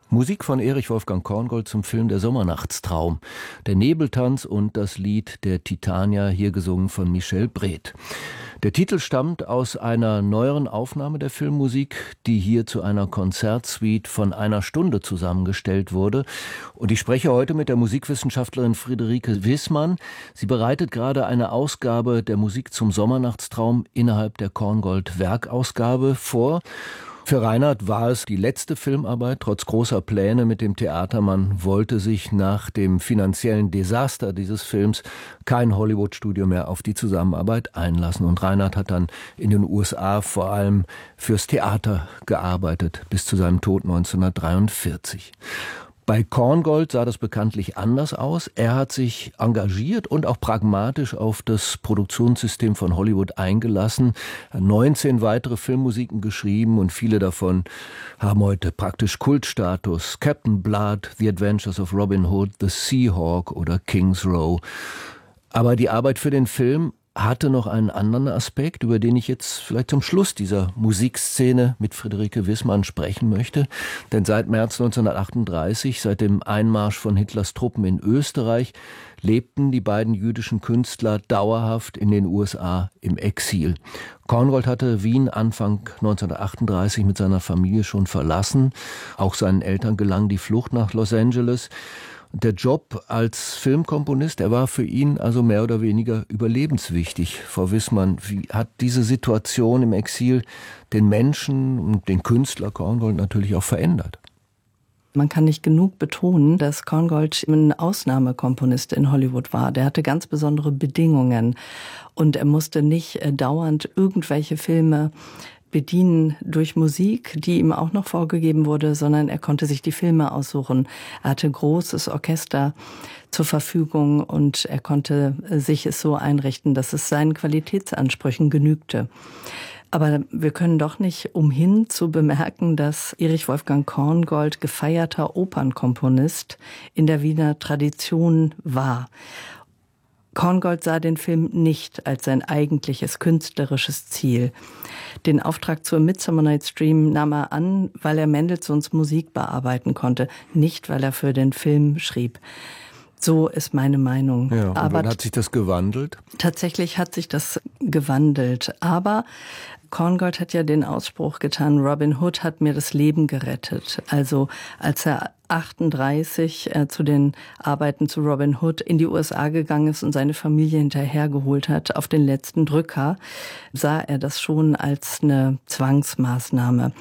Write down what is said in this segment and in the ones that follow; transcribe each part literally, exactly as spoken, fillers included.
Musik von Erich Wolfgang Korngold zum Film Der Sommernachtstraum. Der Nebeltanz und das Lied der Titania, hier gesungen von Michel Bret. Der Titel stammt aus einer neueren Aufnahme der Filmmusik, die hier zu einer Konzertsuite von einer Stunde zusammengestellt wurde. Und ich spreche heute mit der Musikwissenschaftlerin Friederike Wissmann. Sie bereitet gerade eine Ausgabe der Musik zum Sommernachtstraum innerhalb der Korngold-Werkausgabe vor. Für Reinhard war es die letzte Filmarbeit, trotz großer Pläne mit dem Theater. Man wollte sich nach dem finanziellen Desaster dieses Films kein Hollywood-Studio mehr auf die Zusammenarbeit einlassen. Und Reinhard hat dann in den U S A vor allem fürs Theater gearbeitet, bis zu seinem Tod neunzehnhundertdreiundvierzig. Bei Korngold sah das bekanntlich anders aus. Er hat sich engagiert und auch pragmatisch auf das Produktionssystem von Hollywood eingelassen. Er hat neunzehn weitere Filmmusiken geschrieben und viele davon haben heute praktisch Kultstatus. Captain Blood, The Adventures of Robin Hood, The Seahawk oder King's Row. Aber die Arbeit für den Film hatte noch einen anderen Aspekt, über den ich jetzt vielleicht zum Schluss dieser Musikszene mit Friederike Wissmann sprechen möchte. Denn seit März neunzehnhundertachtunddreißig, seit dem Einmarsch von Hitlers Truppen in Österreich, lebten die beiden jüdischen Künstler dauerhaft in den U S A im Exil. Korngold hatte Wien Anfang neunzehnhundertachtunddreißig mit seiner Familie schon verlassen. Auch seinen Eltern gelang die Flucht nach Los Angeles. Der Job als Filmkomponist, er war für ihn also mehr oder weniger überlebenswichtig. Frau Wissmann, wie hat diese Situation im Exil den Menschen und den Künstler Korngold natürlich auch verändert? Man kann nicht genug betonen, dass Korngold ein Ausnahmekomponist in Hollywood war. Der hatte ganz besondere Bedingungen und er musste nicht dauernd irgendwelche Filme bedienen durch Musik, die ihm auch noch vorgegeben wurde, sondern er konnte sich die Filme aussuchen. Er hatte großes Orchester zur Verfügung und er konnte sich es so einrichten, dass es seinen Qualitätsansprüchen genügte. Aber wir können doch nicht umhin zu bemerken, dass Erich Wolfgang Korngold gefeierter Opernkomponist in der Wiener Tradition war. Korngold sah den Film nicht als sein eigentliches künstlerisches Ziel. Den Auftrag zur Midsummer Night's Dream nahm er an, weil er Mendelssohns Musik bearbeiten konnte, nicht weil er für den Film schrieb. So ist meine Meinung. Ja, und aber hat sich das gewandelt? Tatsächlich hat sich das gewandelt. Aber Korngold hat ja den Ausspruch getan, Robin Hood hat mir das Leben gerettet. Also als er achtunddreißig äh, zu den Arbeiten zu Robin Hood in die U S A gegangen ist und seine Familie hinterhergeholt hat auf den letzten Drücker, sah er das schon als eine Zwangsmaßnahme.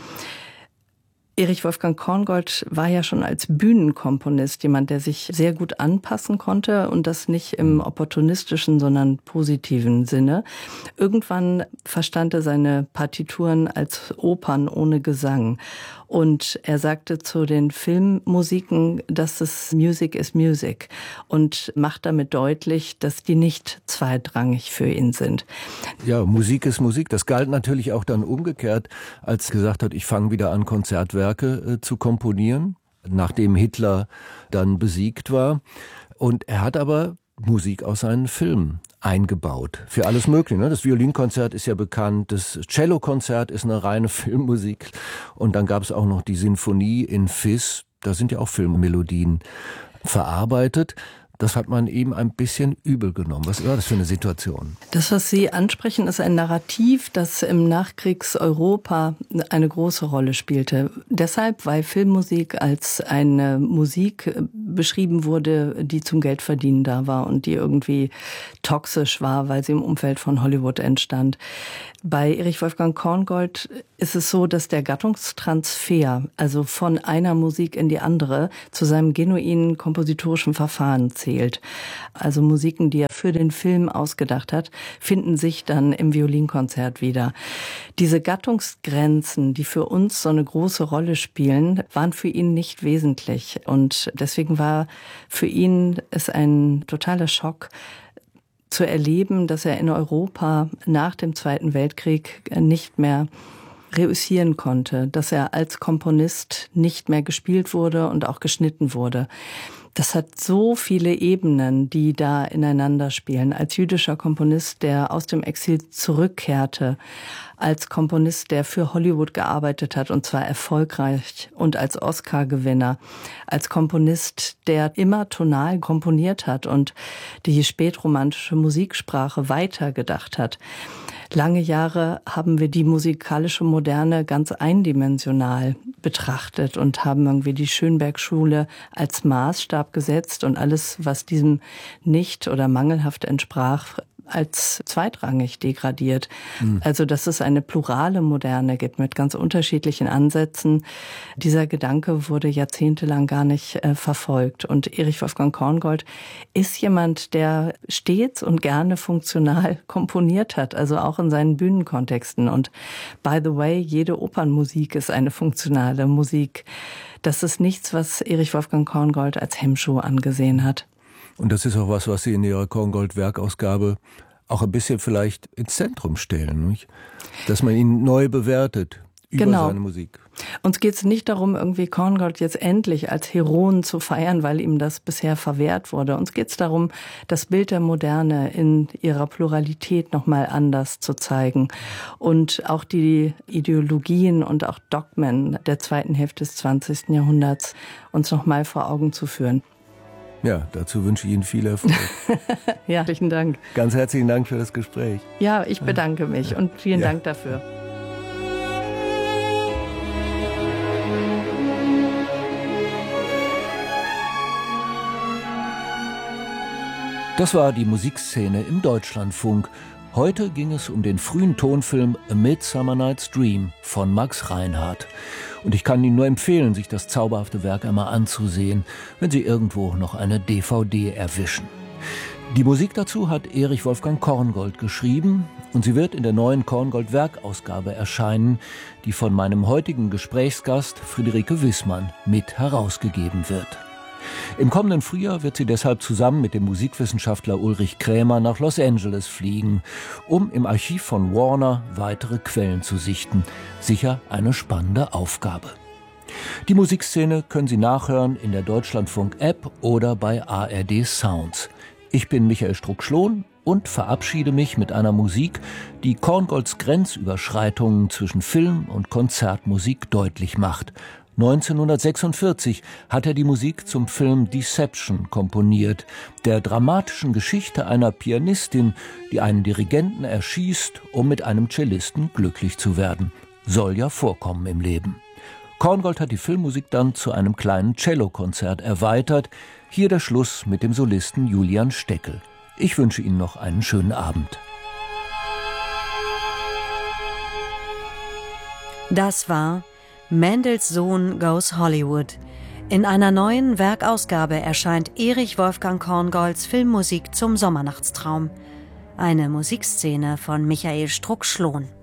Erich Wolfgang Korngold war ja schon als Bühnenkomponist jemand, der sich sehr gut anpassen konnte und das nicht im opportunistischen, sondern positiven Sinne. Irgendwann verstand er seine Partituren als Opern ohne Gesang. Und er sagte zu den Filmmusiken, dass es Music is Music und macht damit deutlich, dass die nicht zweitrangig für ihn sind. Ja, Musik ist Musik. Das galt natürlich auch dann umgekehrt, als er gesagt hat, ich fange wieder an, Konzertwerke äh, zu komponieren, nachdem Hitler dann besiegt war. Und er hat aber Musik aus seinen Filmen eingebaut. Für alles Mögliche. Ne? Das Violinkonzert ist ja bekannt, das Cellokonzert ist eine reine Filmmusik. Und dann gab es auch noch die Sinfonie in Fis. Da sind ja auch Filmmelodien verarbeitet. Das hat man ihm ein bisschen übel genommen. Was war das für eine Situation? Das, was Sie ansprechen, ist ein Narrativ, das im Nachkriegseuropa eine große Rolle spielte. Deshalb, weil Filmmusik als eine Musik beschrieben wurde, die zum Geldverdienen da war und die irgendwie toxisch war, weil sie im Umfeld von Hollywood entstand. Bei Erich Wolfgang Korngold ist es so, dass der Gattungstransfer, also von einer Musik in die andere, zu seinem genuinen kompositorischen Verfahren zählt. Also Musiken, die er für den Film ausgedacht hat, finden sich dann im Violinkonzert wieder. Diese Gattungsgrenzen, die für uns so eine große Rolle spielen, waren für ihn nicht wesentlich. Und deswegen war für ihn es ein totaler Schock, zu erleben, dass er in Europa nach dem Zweiten Weltkrieg nicht mehr reüssieren konnte, dass er als Komponist nicht mehr gespielt wurde und auch geschnitten wurde. Das hat so viele Ebenen, die da ineinander spielen. Als jüdischer Komponist, der aus dem Exil zurückkehrte, als Komponist, der für Hollywood gearbeitet hat, und zwar erfolgreich, und als Oscar-Gewinner, als Komponist, der immer tonal komponiert hat und die spätromantische Musiksprache weitergedacht hat. Lange Jahre haben wir die musikalische Moderne ganz eindimensional betrachtet und haben irgendwie die Schönberg-Schule als Maßstab gesetzt und alles, was diesem nicht oder mangelhaft entsprach, als zweitrangig degradiert. Mhm. Also, dass es eine plurale Moderne gibt mit ganz unterschiedlichen Ansätzen. Dieser Gedanke wurde jahrzehntelang gar nicht äh, verfolgt. Und Erich Wolfgang Korngold ist jemand, der stets und gerne funktional komponiert hat, also auch in seinen Bühnenkontexten. Und by the way, jede Opernmusik ist eine funktionale Musik. Das ist nichts, was Erich Wolfgang Korngold als Hemmschuh angesehen hat. Und das ist auch was, was Sie in Ihrer Korngold-Werkausgabe auch ein bisschen vielleicht ins Zentrum stellen, nicht? Dass man ihn neu bewertet über genau. seine Musik. Uns geht es nicht darum, irgendwie Korngold jetzt endlich als Heroen zu feiern, weil ihm das bisher verwehrt wurde. Uns geht es darum, das Bild der Moderne in ihrer Pluralität nochmal anders zu zeigen und auch die Ideologien und auch Dogmen der zweiten Hälfte des zwanzigsten Jahrhunderts uns nochmal vor Augen zu führen. Ja, dazu wünsche ich Ihnen viel Erfolg. Ja, herzlichen Dank. Ganz herzlichen Dank für das Gespräch. Ja, ich bedanke mich und vielen ja. Dank dafür. Das war die Musikszene im Deutschlandfunk. Heute ging es um den frühen Tonfilm A Midsummer Night's Dream von Max Reinhardt. Und ich kann Ihnen nur empfehlen, sich das zauberhafte Werk einmal anzusehen, wenn Sie irgendwo noch eine D V D erwischen. Die Musik dazu hat Erich Wolfgang Korngold geschrieben und sie wird in der neuen Korngold-Werkausgabe erscheinen, die von meinem heutigen Gesprächsgast Friederike Wissmann mit herausgegeben wird. Im kommenden Frühjahr wird sie deshalb zusammen mit dem Musikwissenschaftler Ulrich Krämer nach Los Angeles fliegen, um im Archiv von Warner weitere Quellen zu sichten. Sicher eine spannende Aufgabe. Die Musikszene können Sie nachhören in der Deutschlandfunk-App oder bei A R D Sounds. Ich bin Michael Struck-Schlohn und verabschiede mich mit einer Musik, die Korngolds Grenzüberschreitungen zwischen Film- und Konzertmusik deutlich macht. neunzehnhundertsechsundvierzig hat er die Musik zum Film Deception komponiert, der dramatischen Geschichte einer Pianistin, die einen Dirigenten erschießt, um mit einem Cellisten glücklich zu werden. Soll ja vorkommen im Leben. Korngold hat die Filmmusik dann zu einem kleinen Cellokonzert erweitert. Hier der Schluss mit dem Solisten Julian Steckel. Ich wünsche Ihnen noch einen schönen Abend. Das war Mendelssohn Goes Hollywood. In einer neuen Werkausgabe erscheint Erich Wolfgang Korngolds Filmmusik zum Sommernachtstraum. Eine Musikszene von Michael Struck-Schlohn.